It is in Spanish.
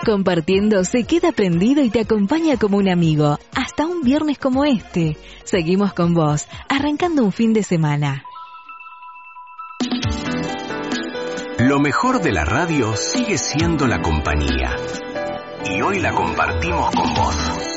Compartiendo se queda prendido y te acompaña como un amigo. Hasta un viernes como este. Seguimos con vos, arrancando un fin de semana. Lo mejor de la radio sigue siendo la compañía. Y hoy la compartimos con vos.